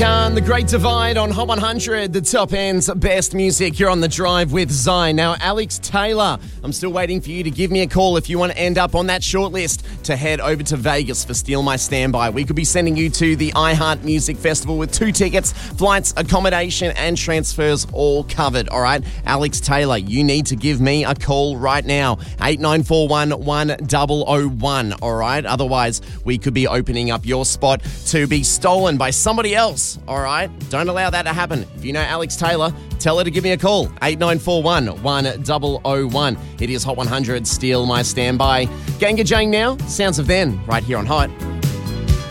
Khan, The Great Divide on Hot 100, the top end's best music. You're on The Drive with Zine. Now, Alex Taylor, I'm still waiting for you to give me a call if you want to end up on that shortlist to head over to Vegas for Steal My Standby. We could be sending you to the iHeart Music Festival with 2 tickets, flights, accommodation and transfers all covered, all right? Alex Taylor, you need to give me a call right now, 8941 1001, all right? Otherwise, we could be opening up your spot to be stolen by somebody else, all right? Don't allow that to happen. If you know Alex Taylor, tell her to give me a call, 8941 1001. It is Hot 100, Steal My Standby. Ganga Jang now, Sounds of Then, right here on Hot.